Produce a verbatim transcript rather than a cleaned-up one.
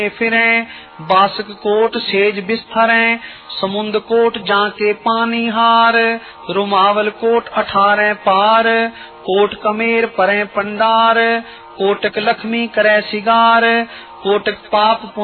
फिरे बासक coat says बिस्तरें समुंद coat जाके पानी हार रुमावल कोट अठारह पार कोट कमेर परे पंडार कोटक लक्ष्मी करे सिगार कोटक पाप